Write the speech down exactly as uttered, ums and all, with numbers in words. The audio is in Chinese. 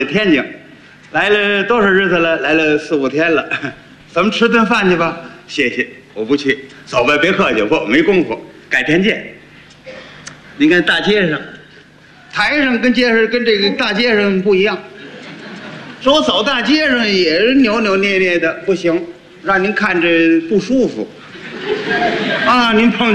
天津，来了多少日子了？来了四五天了。咱们吃顿饭去吧。谢谢，我不去。走吧，别客气，我没功夫，改天见。您看大街上，台上跟街上跟这个大街上不一样。说我走大街上也是扭扭捏捏的，不行，让您看着不舒服。啊，您碰见。